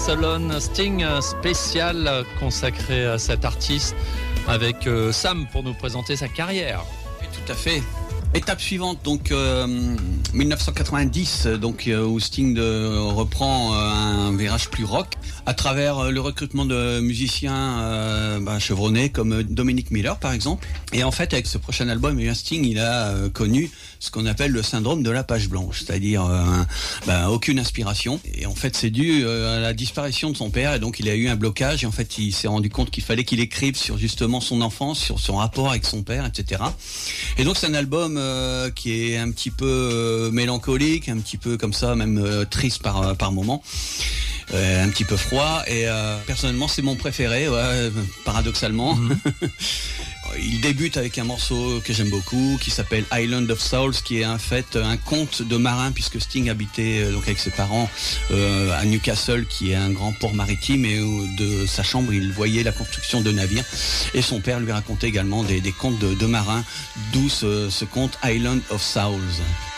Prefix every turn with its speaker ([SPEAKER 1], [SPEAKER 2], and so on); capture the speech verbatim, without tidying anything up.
[SPEAKER 1] Barcelone, Sting spécial consacré à cet artiste avec euh, Sam pour nous présenter sa carrière.
[SPEAKER 2] Et tout à fait. Étape suivante, donc euh, dix-neuf cent quatre-vingt-dix, donc euh, où Sting de, reprend euh, un virage plus rock à travers euh, le recrutement de musiciens euh, bah, chevronnés comme Dominic Miller par exemple. Et en fait, avec ce prochain album, Sting il a euh, connu ce qu'on appelle le syndrome de la page blanche, c'est-à-dire euh, bah, aucune inspiration. Et en fait, c'est dû euh, à la disparition de son père, et donc il a eu un blocage. Et en fait, il s'est rendu compte qu'il fallait qu'il écrive sur justement son enfance, sur son rapport avec son père, et cetera. Et donc c'est un album euh, qui est un petit peu euh, mélancolique, un petit peu comme ça, même euh, triste par par moment. Euh, un petit peu froid et euh, personnellement c'est mon préféré, ouais, paradoxalement. Mmh. Il débute avec un morceau que j'aime beaucoup qui s'appelle Island of Souls, qui est en fait un conte de marin, puisque Sting habitait euh, donc avec ses parents euh, à Newcastle, qui est un grand port maritime, et où de sa chambre il voyait la construction de navires, et son père lui racontait également des, des contes de, de marins, d'où ce, ce conte Island of Souls.